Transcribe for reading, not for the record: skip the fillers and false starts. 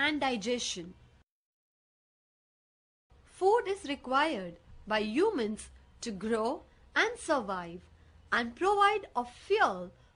and digestion. Food is required by humans to grow and survive and provide a fuel